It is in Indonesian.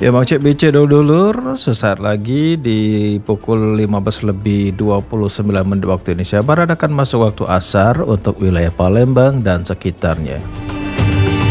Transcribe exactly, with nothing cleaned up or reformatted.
Ya Bang Cek B C dulur, sesaat lagi di pukul lima belas lebih dua puluh sembilan menit waktu Indonesia Barat akan masuk waktu asar untuk wilayah Palembang dan sekitarnya.